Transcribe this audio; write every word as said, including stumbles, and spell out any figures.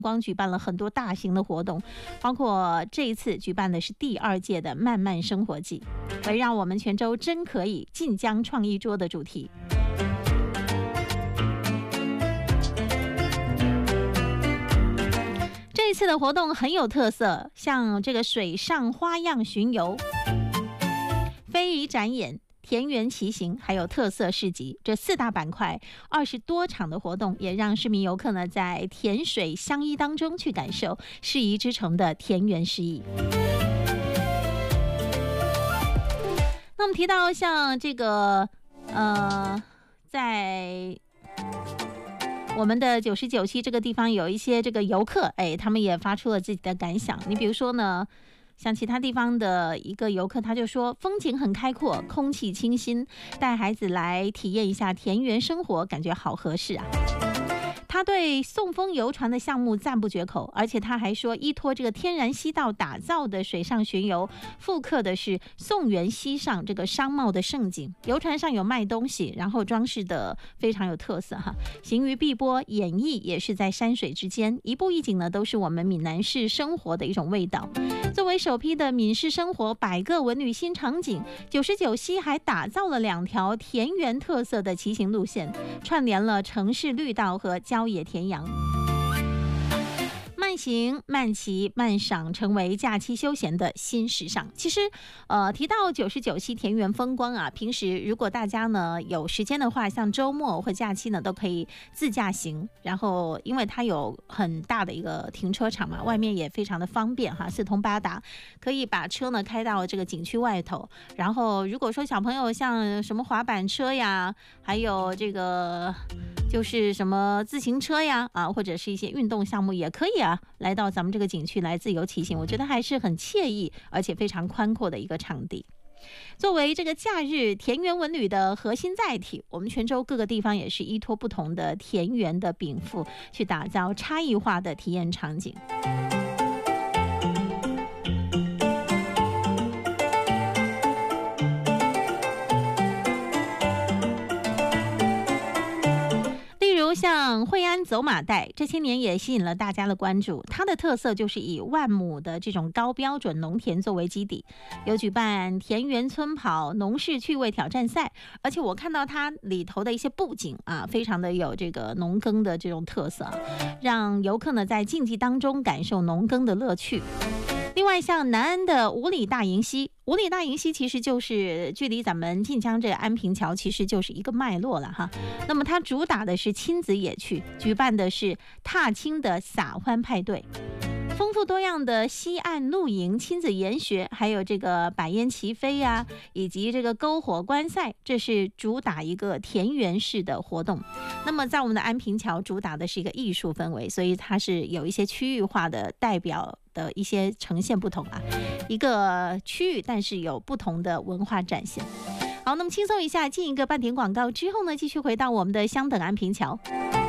光举办了很多大型的活动，包括这一次举办的是第二届的慢慢生活季，围绕我们泉州真可以晋江创意桌的主题。这一次的活动很有特色，像这个水上花样巡游、非遗展演、田园骑行，还有特色市集，这四大板块，二十多场的活动，也让市民游客呢在甜水相依当中去感受适宜之城的田园诗意。那么提到像这个呃，在我们的九十九期这个地方有一些这个游客，哎，他们也发出了自己的感想。你比如说呢，像其他地方的一个游客，他就说风景很开阔，空气清新，带孩子来体验一下田园生活，感觉好合适啊。他对送风游船的项目赞不绝口，而且他还说，依托这个天然溪道打造的水上巡游，复刻的是宋元溪上这个商贸的盛景。游船上有卖东西，然后装饰的非常有特色哈。行于碧波，演绎也是在山水之间，一步一景呢，都是我们闽南市生活的一种味道。作为首批的闽式生活百个文旅新场景，九十九溪还打造了两条田园特色的骑行路线，串联了城市绿道和郊野田洋。慢行、慢骑、慢赏成为假期休闲的新时尚。其实，呃，提到九十九溪田园风光啊，平时如果大家呢有时间的话，像周末或假期呢，都可以自驾行。然后，因为它有很大的一个停车场嘛，外面也非常的方便哈，四通八达，可以把车呢开到这个景区外头。然后，如果说小朋友像什么滑板车呀，还有这个就是什么自行车呀，啊，或者是一些运动项目也可以啊。来到咱们这个景区来自由骑行，我觉得还是很惬意，而且非常宽阔的一个场地。作为这个假日田园文旅的核心载体，我们泉州各个地方也是依托不同的田园的禀赋，去打造差异化的体验场景。像惠安走马带这些年也吸引了大家的关注，它的特色就是以万亩的这种高标准农田作为基底，有举办田园村跑、农事趣味挑战赛，而且我看到它里头的一些布景啊，非常的有这个农耕的这种特色，让游客呢在竞技当中感受农耕的乐趣。另外，像南安的五里大营溪，五里大营溪其实就是距离咱们晋江这个安平桥其实就是一个脉络了哈。那么它主打的是亲子野趣，举办的是踏青的撒欢派对，丰富多样的西岸露营、亲子研学，还有这个百烟齐飞呀、啊，以及这个篝火观赛，这是主打一个田园式的活动。那么在我们的安平桥主打的是一个艺术氛围，所以它是有一些区域化的代表的一些呈现不同啊，一个区域但是有不同的文化展现。好，那么轻松一下，进一个半点广告之后呢，继续回到我们的香等安平桥。